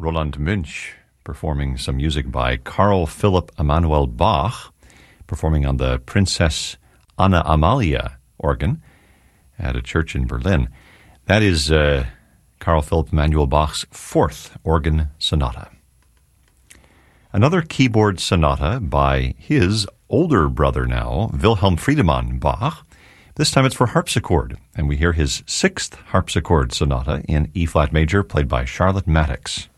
Roland Münch performing some music by Carl Philipp Emanuel Bach, performing on the Princess Anna Amalia organ at a church in Berlin. That is Carl Philipp Emanuel Bach's fourth organ sonata. Another keyboard sonata by his older brother now, Wilhelm Friedemann Bach. This time it's for harpsichord, and we hear his sixth harpsichord sonata in E-flat major, played by Charlotte Mattix.